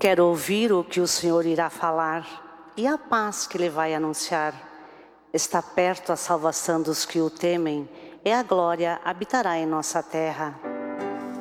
Quero ouvir o que o Senhor irá falar e a paz que Ele vai anunciar. Está perto a salvação dos que o temem, e a glória habitará em nossa terra.